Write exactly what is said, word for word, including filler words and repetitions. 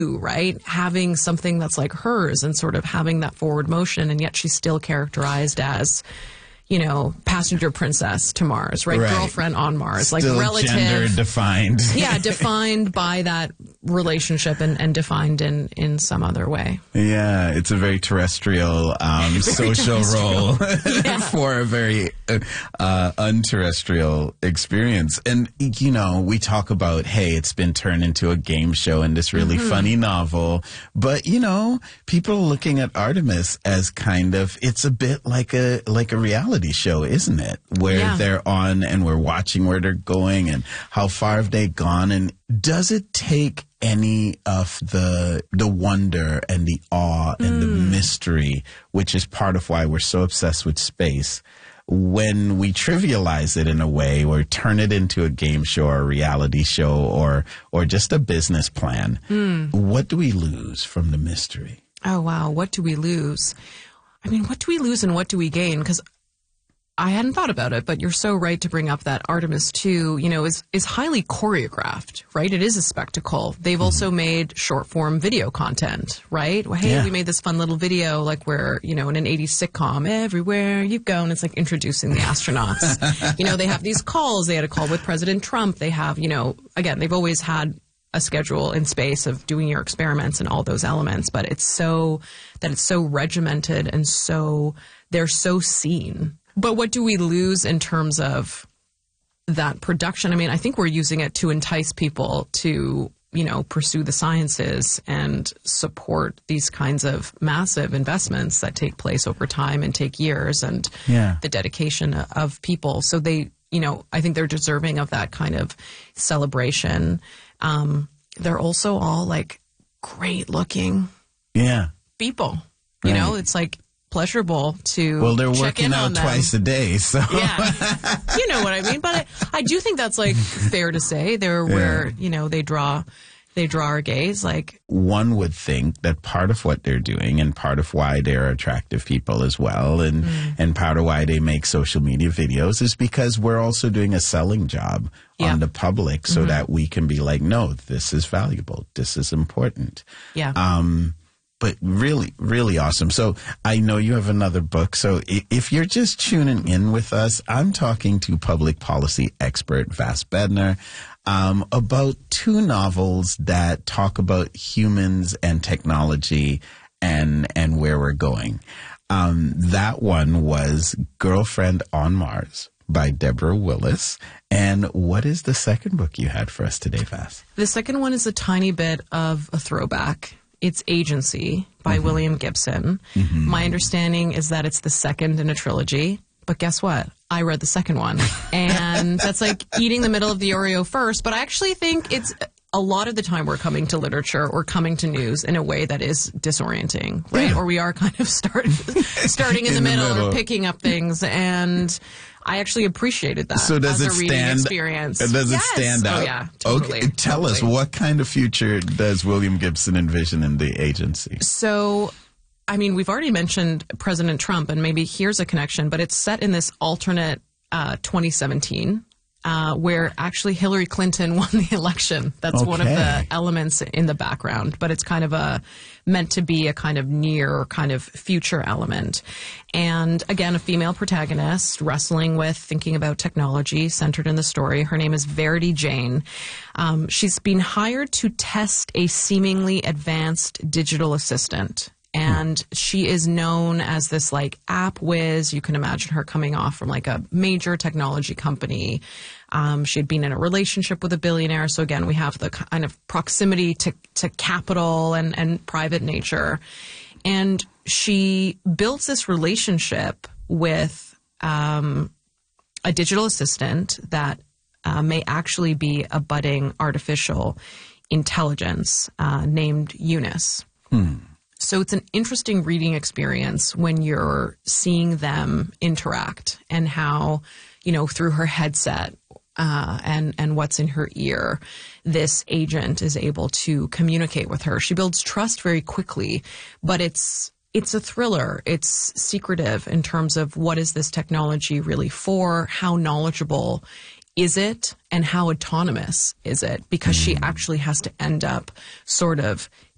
right? Having something that's like hers and sort of having that forward motion, and yet she's still characterized as, you know, passenger princess to Mars, right? Right. Girlfriend on Mars, Still like relative. gender defined. Yeah, defined by that relationship and, and defined in, in some other way. Yeah, it's a very terrestrial um, Very social terrestrial. role Yeah. for a very uh, uh, unterrestrial experience. And, you know, we talk about, hey, it's been turned into a game show and this really Mm-hmm. funny novel. But, you know, people are looking at Artemis as kind of, it's a bit like a like a reality show, isn't it? Where Yeah. they're on and we're watching where they're going and how far have they gone. And does it take any of the the wonder and the awe and the mystery, which is part of why we're so obsessed with space, when we trivialize it in a way or turn it into a game show or a reality show or or just a business plan? What do we lose from the mystery? Oh, wow. What do we lose? I mean, what do we lose and what do we gain? Because I hadn't thought about it, but you're so right to bring up that Artemis two, you know, is, is highly choreographed, right? It is a spectacle. They've mm-hmm. also made short form video content, right? Well, hey, Yeah. we made this fun little video, like where, you know, in an eighties sitcom, everywhere you go, and it's like introducing the astronauts. You know, they have these calls. They had a call with President Trump. They have, you know, again, they've always had a schedule in space of doing your experiments and all those elements, but it's so that it's so regimented and so they're so seen. But what do we lose in terms of that production? I mean, I think we're using it to entice people to, you know, pursue the sciences and support these kinds of massive investments that take place over time and take years, and Yeah. the dedication of people. So they, you know, I think they're deserving of that kind of celebration. Um, they're also all like great looking Yeah. people. You Right. know, it's like pleasurable to Well, they're check working in out on them. twice a day, so Yeah, you know what I mean. But I, I do think that's like fair to say. They're Yeah. where, you know, they draw, they draw our gaze. Like, one would think that part of what they're doing and part of why they're attractive people as well and, Mm. and part of why they make social media videos is because we're also doing a selling job Yeah. on the public so Mhm. that we can be like, no, this is valuable. This is important. yeah, Um, but really, really awesome. So I know you have another book. So i- if you're just tuning in with us, I'm talking to public policy expert Vas Bednar um, about two novels that talk about humans and technology and and where we're going. Um, that one was Girlfriend on Mars by Deborah Willis. And what is the second book you had for us today, Vas? the second one is a tiny bit of a throwback. It's Agency by Mm-hmm. William Gibson. My understanding is that it's the second in a trilogy. But guess what? I read the second one. And that's like eating the middle of the Oreo first. But I actually think it's a lot of the time we're coming to literature or coming to news in a way that is disorienting, right? Yeah. Or we are kind of start, starting in, In the, the middle middle. or picking up things. And I actually appreciated that So does as it a reading stand? experience. Does it Yes. stand out? Oh, yeah. Totally. Okay, tell us, totally. what kind of future does William Gibson envision in the agency? So, I mean, we've already mentioned President Trump, and maybe here's a connection, but it's set in this alternate uh, twenty seventeen, uh, where actually Hillary Clinton won the election. That's one of Okay. the elements in the background, but it's kind of a meant to be a kind of near kind of future element. And again, a female protagonist wrestling with thinking about technology centered in the story. Her name is Verity Jane. Um, she's been hired to test a seemingly advanced digital assistant. And she is known as this like app whiz. You can imagine her coming off from like a major technology company. Um, she had been in a relationship with a billionaire. So again, we have the kind of proximity to, to capital and, and private nature. And she builds this relationship with um, a digital assistant that uh, may actually be a budding artificial intelligence uh, named Eunice. Hmm. So it's an interesting reading experience when you're seeing them interact and how, you know, through her headset uh, and, and what's in her ear, this agent is able to communicate with her. She builds trust very quickly, but it's it's a thriller. It's secretive in terms of what is this technology really for, how knowledgeable is it, and how autonomous is it? Because she actually has to end up sort of